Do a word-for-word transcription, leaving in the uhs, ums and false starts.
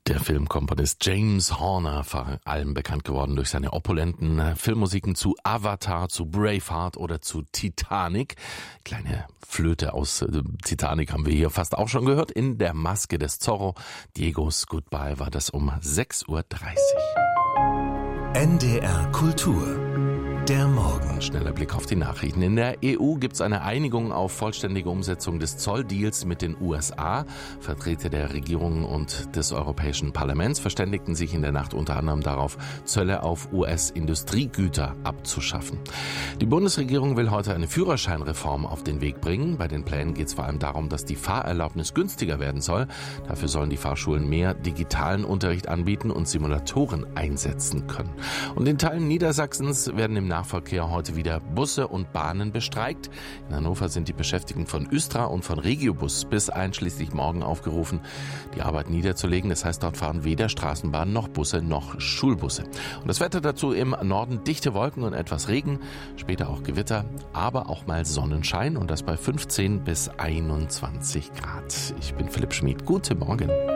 Der Filmkomponist James Horner, vor allem bekannt geworden durch seine opulenten Filmmusiken zu Avatar, zu Braveheart oder zu Titanic. Kleine Flöte aus Titanic haben wir hier fast auch schon gehört. In der Maske des Zorro, Diegos Goodbye, war das um sechs Uhr dreißig. N D R Kultur. Der Morgen. Schneller Blick auf die Nachrichten. In der E U gibt es eine Einigung auf vollständige Umsetzung des Zolldeals mit den U S A. Vertreter der Regierung und des Europäischen Parlaments verständigten sich in der Nacht unter anderem darauf, Zölle auf U S-Industriegüter abzuschaffen. Die Bundesregierung will heute eine Führerscheinreform auf den Weg bringen. Bei den Plänen geht es vor allem darum, dass die Fahrerlaubnis günstiger werden soll. Dafür sollen die Fahrschulen mehr digitalen Unterricht anbieten und Simulatoren einsetzen können. Und in Teilen Niedersachsens werden im Nahverkehr heute wieder Busse und Bahnen bestreikt. In Hannover sind die Beschäftigten von Östra und von Regiobus bis einschließlich morgen aufgerufen, die Arbeit niederzulegen. Das heißt, dort fahren weder Straßenbahnen noch Busse noch Schulbusse. Und das Wetter dazu: im Norden dichte Wolken und etwas Regen, später auch Gewitter, aber auch mal Sonnenschein und das bei fünfzehn bis einundzwanzig Grad. Ich bin Philipp Schmid. Guten Morgen.